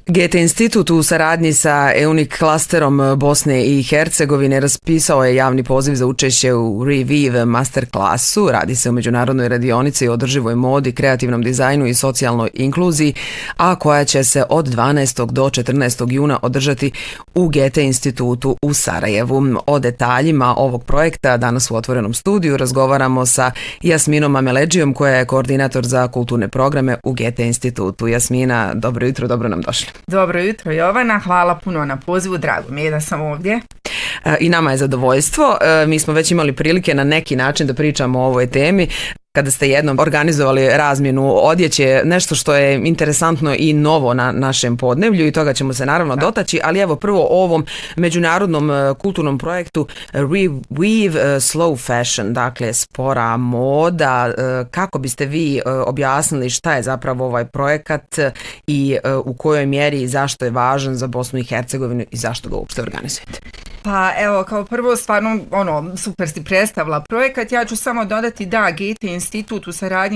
Goethe institut u saradnji sa EUNIC klasterom Bosne i Hercegovine raspisao je javni poziv za učešće u Revive master klasu. Radi se o međunarodnoj radionici o održivoj modi, kreativnom dizajnu i socijalnoj inkluziji, a koja će se od 12. do 14. juna održati u Goethe institutu u Sarajevu. O detaljima ovog projekta danas u otvorenom studiju razgovaramo sa Jasminom Ameledžijom, koja je koordinator za kulturne programe u Goethe institutu. Jasmina, dobro jutro, dobro nam došli. Dobro jutro Jovana, hvala puno na pozivu, drago mi je da sam ovdje. I nama je zadovoljstvo, mi smo već imali prilike na neki način da pričamo o ovoj temi. Kada ste jednom organizovali razmjenu odjeće, nešto što je interesantno i novo na našem podneblju i toga ćemo se naravno dotaći, ali evo prvo o ovom međunarodnom kulturnom projektu Revive Slow Fashion, dakle spora moda. Kako biste vi objasnili šta je zapravo ovaj projekat i u kojoj mjeri i zašto je važan za Bosnu i Hercegovinu i zašto ga uopšte organizujete? Pa evo, kao prvo stvarno super si predstavila projekat. Ja ću samo dodati da Goethe institut u saradnji